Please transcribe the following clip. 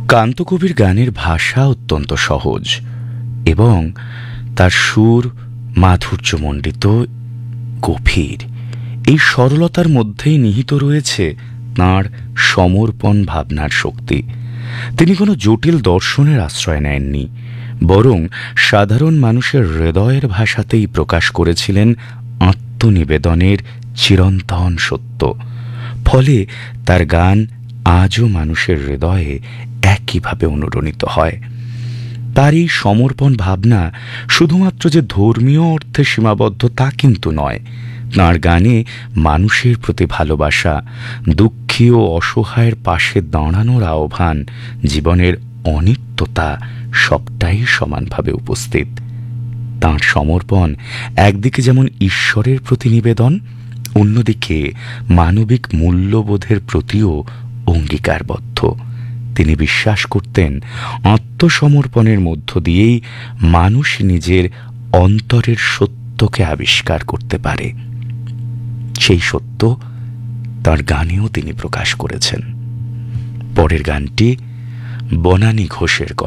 কান্তকবির গানের ভাষা অত্যন্ত সহজ এবং তার সুর মাধুর্যমণ্ডিত, গভীর। এই সরলতার মধ্যেই নিহিত রয়েছে তাঁর সমর্পণ ভাবনার শক্তি। তিনি কোনো জটিল দর্শনের আশ্রয় নেননি, বরং সাধারণ মানুষের হৃদয়ের ভাষাতেই প্রকাশ করেছিলেন আত্মনিবেদনের চিরন্তন সত্য। ফলে তার গান আজও মানুষের হৃদয়ে একইভাবে অনুরণিত হয়। তার এই সমর্পণ ভাবনা শুধুমাত্র যে ধর্মীয় অর্থে সীমাবদ্ধ তা কিন্তু নয়। তাঁর গানে মানুষের প্রতি ভালোবাসা, দুঃখী ও অসহায়ের পাশে দাঁড়ানোর আহ্বান, জীবনের অনিত্যতা সবটাই সমানভাবে উপস্থিত। তাঁর সমর্পণ একদিকে যেমন ঈশ্বরের প্রতি নিবেদন, অন্যদিকে মানবিক মূল্যবোধের প্রতিও অঙ্গীকারবদ্ধ। তিনি বিশ্বাস করতেন আত্মসমর্পণের মধ্য দিয়েই মানুষ নিজের অন্তরের সত্যকে আবিষ্কার করতে পারে। সেই সত্য তার গানেও তিনি প্রকাশ করেছেন। পরের গানটি বনানী ঘোষের